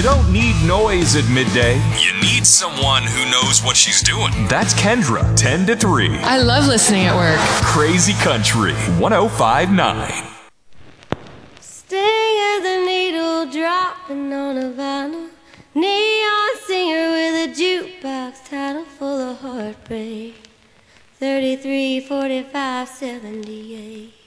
You don't need noise at midday. You need someone who knows what she's doing. That's Kendra, 10 to 3. I love listening at work. Crazy Country, 105.9. Sting of the needle dropping on a vinyl. Neon singer with a jukebox title full of heartbreak. 33, 45, 78.